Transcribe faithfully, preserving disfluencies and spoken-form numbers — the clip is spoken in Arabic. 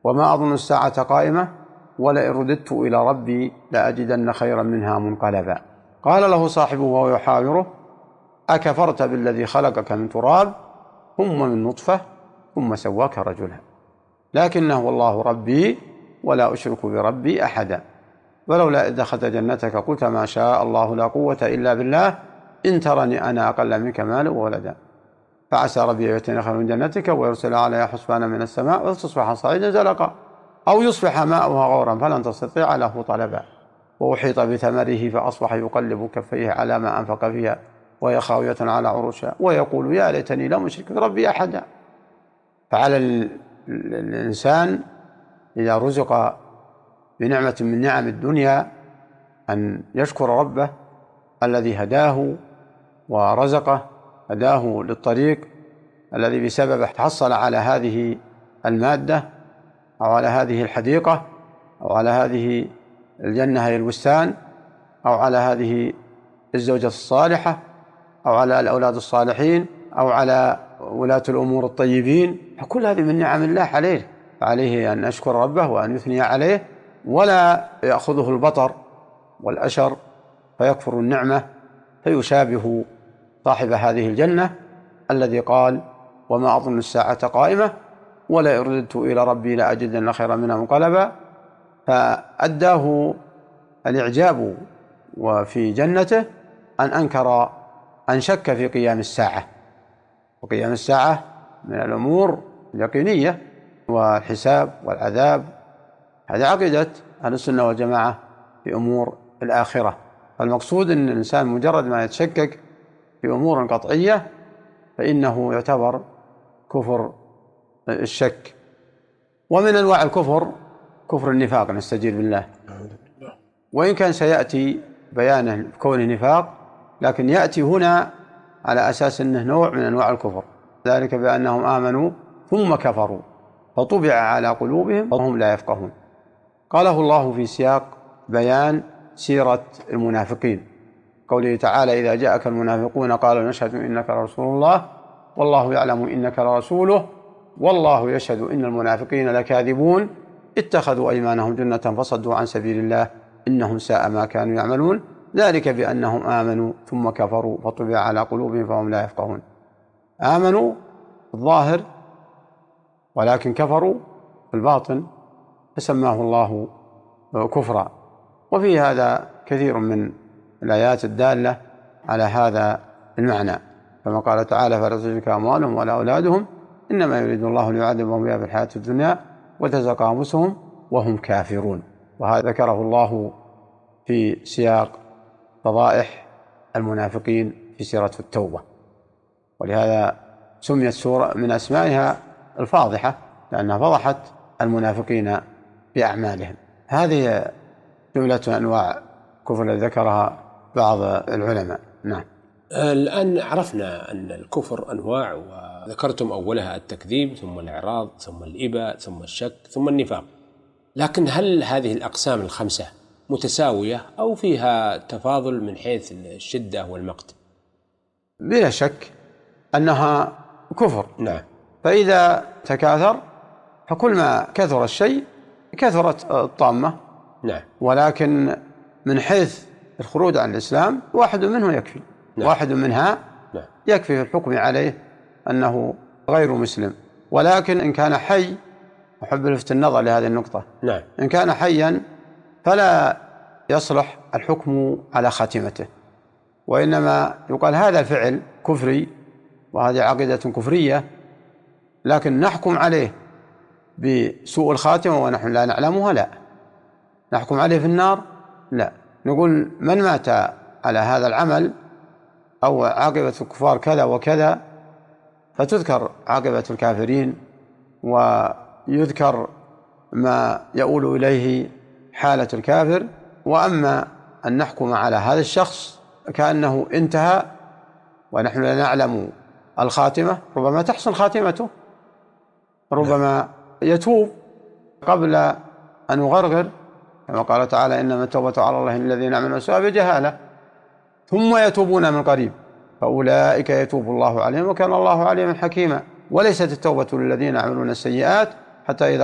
وما أظن الساعة قائمة ولئن رددت إلى ربي لأجدن خيرا منها منقلبا. قال له صاحبه وهو يحاوره: أكفرت بالذي خلقك من تراب ثم من نطفة ثم سواك رجلا لكنه والله ربي ولا أشرك بربي أحدا ولولا إذ دخلت جنتك قلت ما شاء الله لا قوة إلا بالله إن ترني أنا أقل منك مالا وولدا فعسى ربي أن يأتيني خيرا من جنتك ويرسل عليها حسبانا من السماء وتصبح صعيدا زلقا أو يصبح ماؤها غورا فلن تستطيع له طلبا وأحيط بثمره فأصبح يقلب كفيه على ما أنفق فيها وهي خاوية على عروشها ويقول يا ليتني لم أشرك بربي أحدا. فعلى الإنسان إذا رزق بنعمة من نعم الدنيا أن يشكر ربه الذي هداه ورزقه، هداه للطريق الذي بسببه تحصل على هذه المادة أو على هذه الحديقة أو على هذه الجنة هي البستان أو على هذه الزوجة الصالحة أو على الأولاد الصالحين أو على ولاة الأمور الطيبين. كل هذه من نعم الله عليه، عليه أن أشكر ربه وأن يثني عليه ولا يأخذه البطر والأشر فيكفر النعمة فيشابه صاحب هذه الجنة الذي قال وما أظن الساعة قائمة ولئن رددت إلى ربي لأجدن خيرا منها منقلبا. فأداه الإعجاب وفي جنته أن أنكر أن شك في قيام الساعة، وقيام الساعة من الأمور اليقينية والحساب والعذاب، هذا عقيدة أهل السنة والجماعة في أمور الآخرة. فالمقصود أن الإنسان مجرد ما يتشكك في أمور قطعية فإنه يعتبر كفر الشك. ومن أنواع الكفر كفر النفاق، نستجير بالله، وإن كان سيأتي بيانه كونه نفاق لكن يأتي هنا على أساس أنه نوع من أنواع الكفر، ذلك بأنهم آمنوا ثم كفروا فطبع على قلوبهم وهم لا يفقهون. قاله الله في سياق بيان سيرة المنافقين، قوله تعالى إذا جاءك المنافقون قالوا نشهد إنك لرسول الله والله يعلم إنك لرسوله والله يشهد إن المنافقين لكاذبون اتخذوا أيمانهم جنة فصدوا عن سبيل الله إنهم ساء ما كانوا يعملون ذلك بأنهم آمنوا ثم كفروا فطبع على قلوبهم فهم لا يفقهون. آمنوا الظاهر ولكن كفروا الباطن فسماه الله كفرا. وفي هذا كثير من الآيات الدالة على هذا المعنى، كما قال تعالى فلا تزكى أموالهم ولا أولادهم إنما يريد الله ليعذبهم بها في الحياة الدنيا وتزهق أنفسهم وهم كافرون. وهذا ذكره الله في سياق فضائح المنافقين في سورة التوبة، ولهذا سميت سورة من أسمائها الفاضحة لأنها فضحت المنافقين بأعمالهم. هذه جملة أنواع كفر التي ذكرها بعض العلماء. نعم. الآن عرفنا أن الكفر أنواع، وذكرتم أولها التكذيب ثم الإعراض ثم الإباء ثم الشك ثم النفاق، لكن هل هذه الأقسام الخمسة متساوية أو فيها تفاضل من حيث الشدة والمقت؟ بلا شك أنها كفر. نعم. فإذا تكاثر فكل ما كثر الشيء كثرت الطامة. نعم. ولكن من حيث الخروج عن الإسلام واحد منه يكفي. نعم. واحد منها نعم. يكفي في الحكم عليه أنه غير مسلم. ولكن إن كان حي، أحب لفت النظر لهذه النقطة، نعم. إن كان حيا فلا يصلح الحكم على خاتمته، وإنما يقال هذا الفعل كفري وهذه عقيدة كفرية، لكن نحكم عليه بسوء الخاتمة ونحن لا نعلمها؟ لا. نحكم عليه في النار؟ لا. نقول من مات على هذا العمل أو عاقبة الكفار كذا وكذا، فتذكر عاقبة الكافرين ويذكر ما يؤول إليه حالة الكافر. وأما أن نحكم على هذا الشخص كأنه انتهى ونحن لا نعلم الخاتمة، ربما تحسن خاتمته، ربما يتوب قبل أن يغرغر، كما قال تعالى إنما التوبة على الله الذين يعملون السوء بجهالة ثم يتوبون من قريب فأولئك يتوب الله عليهم وكان الله عليما حكيما. وليست التوبة للذين يعملون السيئات حتى إذا